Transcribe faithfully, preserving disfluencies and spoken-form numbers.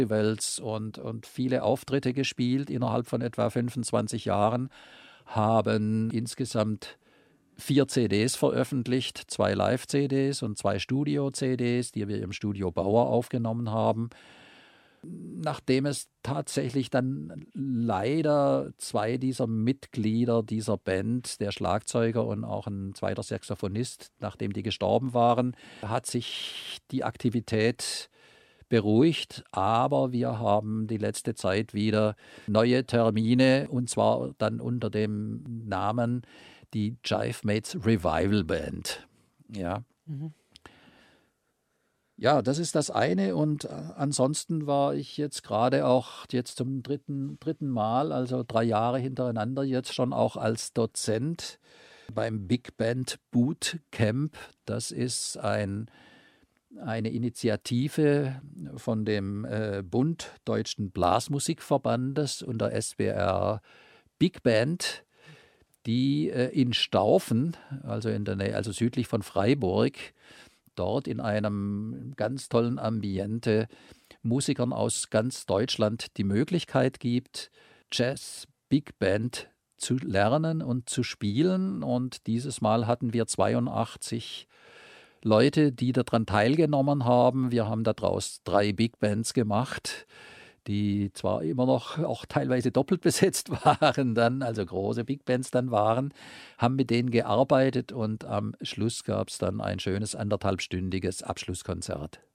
Festivals und, und viele Auftritte gespielt innerhalb von etwa fünfundzwanzig Jahren, haben insgesamt vier C Ds veröffentlicht, zwei Live-C Ds und zwei Studio-C Ds, die wir im Studio Bauer aufgenommen haben. Nachdem es tatsächlich dann leider zwei dieser Mitglieder dieser Band, der Schlagzeuger und auch ein zweiter Saxophonist, nachdem die gestorben waren, hat sich die Aktivität beruhigt, aber wir haben die letzte Zeit wieder neue Termine, und zwar dann unter dem Namen die Jive Mates Revival Band. Ja. Mhm. Ja, das ist das eine, und äh, ansonsten war ich jetzt gerade auch jetzt zum dritten, dritten Mal, also drei Jahre hintereinander jetzt schon auch als Dozent beim Big Band Bootcamp. Das ist ein, eine Initiative von dem äh, Bund Deutschen Blasmusikverbandes und der S B R Big Band, die äh, in Staufen, also in der Nähe, also südlich von Freiburg, dort in einem ganz tollen Ambiente Musikern aus ganz Deutschland die Möglichkeit gibt, Jazz Big Band zu lernen und zu spielen. Und dieses Mal hatten wir zweiundachtzig Leute, die daran teilgenommen haben. Wir haben daraus drei Big Bands gemacht, die zwar immer noch auch teilweise doppelt besetzt waren dann, also große Big Bands dann waren, haben mit denen gearbeitet, und am Schluss gab es dann ein schönes anderthalbstündiges Abschlusskonzert.